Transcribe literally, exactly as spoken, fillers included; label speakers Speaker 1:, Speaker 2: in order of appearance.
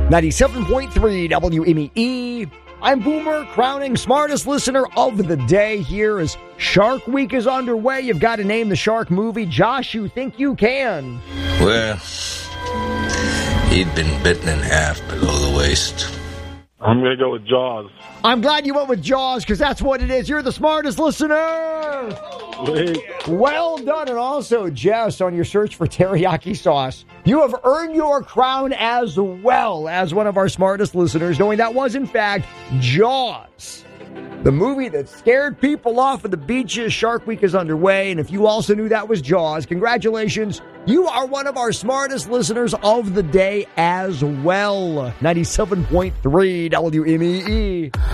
Speaker 1: ninety-seven point three W M E E. I'm Boomer, crowning smartest listener of the day here as Shark Week is underway. You've got to name the shark movie. Josh, you think you can?
Speaker 2: Well, he'd been bitten in half below the waist.
Speaker 3: I'm going to go with Jaws.
Speaker 1: I'm glad you went with Jaws because that's what it is. You're the smartest listener.
Speaker 3: Wait.
Speaker 1: Well done. And also, Jess, on your search for teriyaki sauce, you have earned your crown as well as one of our smartest listeners, knowing that was, in fact, Jaws. The movie that scared people off of the beaches. Shark Week is underway. And if you also knew that was Jaws, congratulations. You are one of our smartest listeners of the day as well. ninety-seven point three W M E E.